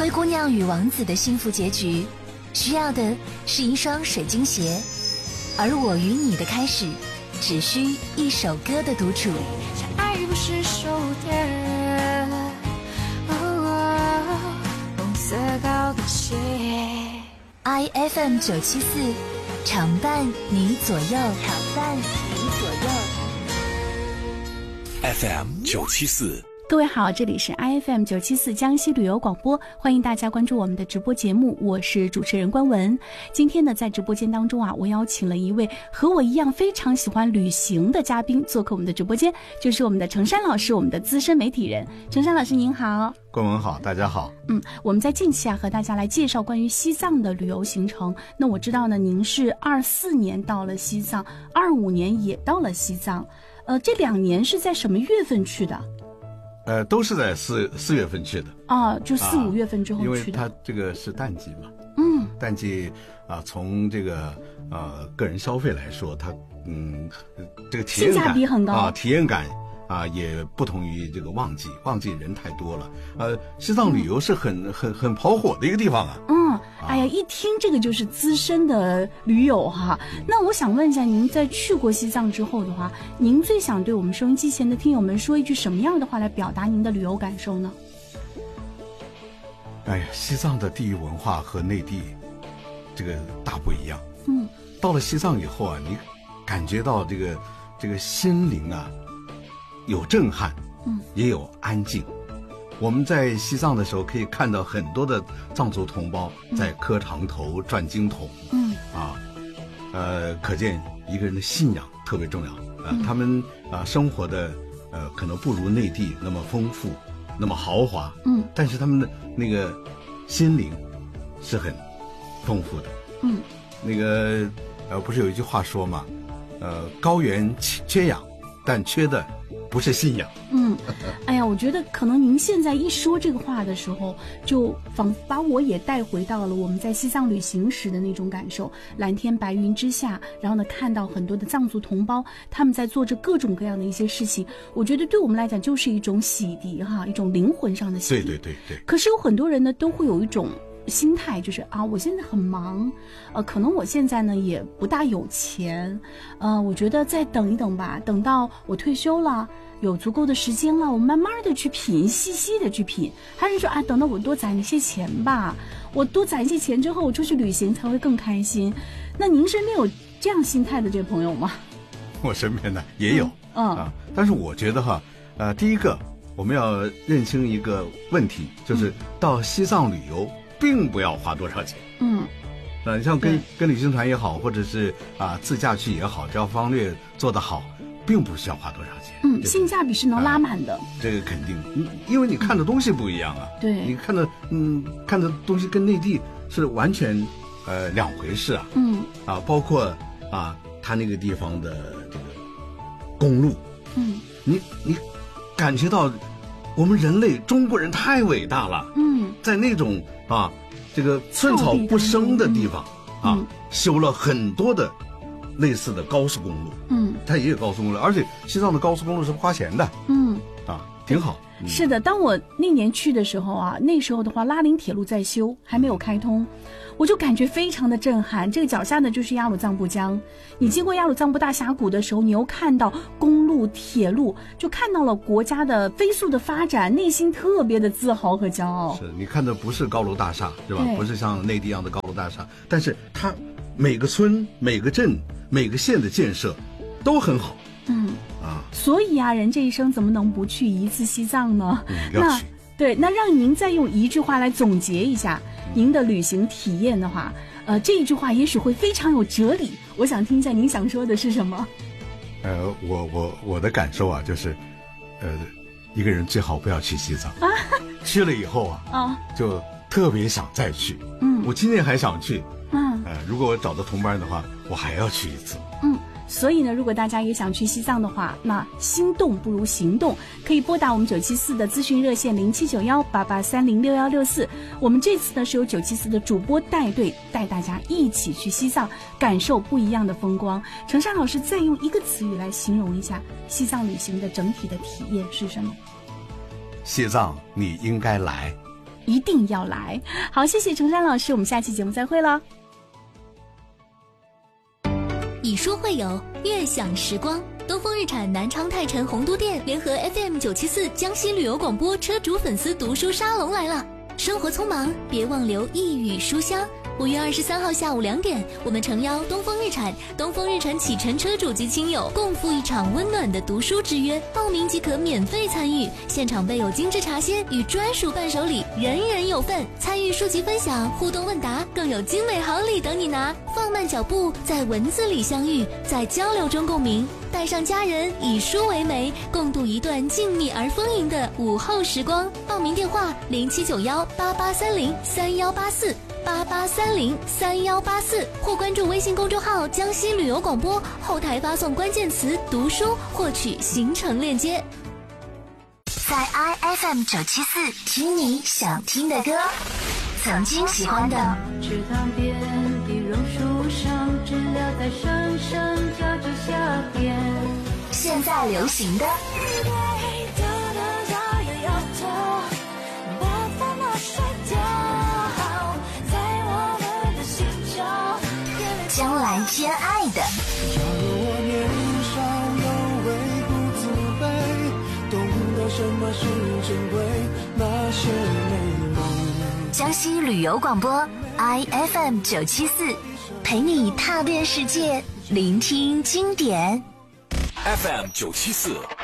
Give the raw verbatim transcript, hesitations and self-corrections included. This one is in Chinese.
灰姑娘与王子的幸福结局，需要的是一双水晶鞋，而我与你的开始，只需一首歌的独处。 爱不是手电，哦，红色高跟鞋。 I F M 九七四，常伴你左右，常伴你左右。 F M 九七四。 各位好，这里是 I F M 九七四江西旅游广播，欢迎大家关注我们的直播节目，我是主持人关文。今天呢，在直播间当中啊，我邀请了一位和我一样非常喜欢旅行的嘉宾做客我们的直播间，就是我们的程山老师，我们的资深媒体人。程山老师您好。 关文好，大家好。 嗯，我们在近期啊和大家来介绍关于西藏的旅游行程。那我知道呢，您是二四年到了西藏，二五年也到了西藏，呃，这两年是在什么月份去的？ 呃，都是在四四月份去的啊，就四五月份之后去的， 因为它这个是淡季嘛。 嗯， 淡季啊，从这个呃个人消费来说，它嗯这个体验感性价比很高啊，体验感啊也不同于这个旺季，旺季人太多了。呃，西藏旅游是很、嗯、很很跑火的一个地方啊。 嗯，哎呀，一听这个就是资深的驴友哈。那我想问一下，您在去过西藏之后的话，您最想对我们收音机前的听友们说一句什么样的话来表达您的旅游感受呢？ 哎呀，西藏的地域文化和内地这个大不一样。 嗯， 到了西藏以后啊，你感觉到这个这个心灵啊有震撼， 嗯， 也有安静。我们在西藏的时候可以看到很多的藏族同胞在磕长头、转经筒， 嗯啊，呃，可见一个人的信仰特别重要。呃， 嗯、 他们啊、呃、生活的呃可能不如内地那么丰富，那么豪华， 嗯， 但是他们的那个心灵是很丰富的。 嗯， 那个呃不是有一句话说嘛，呃，高原缺氧，但缺的不是信仰。 嗯，哎呀，我觉得可能您现在一说这个话的时候，就仿佛把我也带回到了我们在西藏旅行时的那种感受。蓝天白云之下，然后呢，看到很多的藏族同胞，他们在做着各种各样的一些事情。我觉得对我们来讲就是一种洗涤哈，一种灵魂上的洗涤。 对对对对。 可是有很多人呢，都会有一种心态，就是啊，我现在很忙，呃，可能我现在呢也不大有钱，呃，我觉得再等一等吧，等到我退休了，有足够的时间了，我慢慢的去品，细细的去品。还是说啊，等到我多攒一些钱吧，我多攒一些钱之后，我出去旅行才会更开心。那您身边有这样心态的这朋友吗？ 我身边呢也有， 嗯，嗯啊，但是我觉得哈，呃，第一个我们要认清一个问题，就是到西藏旅游并不要花多少钱。 嗯， 呃，你像跟跟旅行团也好，或者是啊自驾去也好，只要方略做得好，并不需要花多少钱。 嗯，性价比是能拉满的。 啊、这个肯定，因为你看的东西不一样啊。 对， 你看的嗯看的东西跟内地是完全呃两回事啊。 嗯， 啊，包括啊他那个地方的这个公路， 嗯， 你你感觉到我们人类中国人太伟大了。 嗯， 在那种啊这个寸草不生的地方、嗯、啊、嗯，修了很多的类似的高速公路。 嗯， 它也有高速公路，而且西藏的高速公路是花钱的。 嗯， 啊，挺好。 嗯、是的，当我那年去的时候啊，那时候的话，拉林铁路在修，还没有开通，我就感觉非常的震撼。这个脚下呢就是雅鲁藏布江，你经过雅鲁藏布大峡谷的时候，你又看到公路、铁路，就看到了国家的飞速的发展，内心特别的自豪和骄傲。 是你看的不是高楼大厦，是吧？不是像内地一样的高楼大厦，但是它每个村、每个镇、每个县的建设都很好。 嗯啊，所以啊，人这一生怎么能不去一次西藏呢？ 嗯，要去。 对，那让您再用一句话来总结一下您的旅行体验的话，呃，这一句话也许会非常有哲理。我想听一下您想说的是什么？ 呃，我我我的感受啊，就是，呃，一个人最好不要去西藏，啊、去了以后啊，啊，就特别想再去。嗯，我今年还想去。嗯，呃，如果我找到同伴的话，我还要去一次。 嗯。所以呢，如果大家也想去西藏的话，那心动不如行动，可以拨打我们九七四的咨询热线零七九幺八八三零六幺六四。我们这次呢是由九七四的主播带队，带大家一起去西藏，感受不一样的风光。程山老师再用一个词语来形容一下西藏旅行的整体的体验是什么？ 西藏你应该来， 一定要来。好，谢谢程山老师，我们下期节目再会了。 以书会友，悦享时光。东风日产南昌泰城洪都店联合 F M 九七四江西旅游广播车主粉丝读书沙龙来了。生活匆忙，别忘留一语书香。五月二十三号下午两点，我们诚邀东风日产、东风日产启辰车主及亲友共赴一场温暖的读书之约，报名即可免费参与，现场备有精致茶歇与专属伴手礼，人人有份。参与书籍分享、互动问答，更有精美好礼等你拿。放慢脚步，在文字里相遇，在交流中共鸣，带上家人，以书为媒，共度一段静谧而丰盈的午后时光。报名电话零七九幺八八三零三幺八四。八八三零三幺八四，或关注微信公众号江西旅游广播，后台发送关键词读书获取行程链接。在 I F M 九七四听你想听的歌，曾经喜欢的池塘边的榕树上，知了在声声叫着夏天， 现在流行的将来偏爱的， 假如我年少有为不自卑，懂得什么是珍贵，那些美梦。 江西旅游广播 I F M 九七四，陪你踏遍世界，聆听经典。 F M 九七四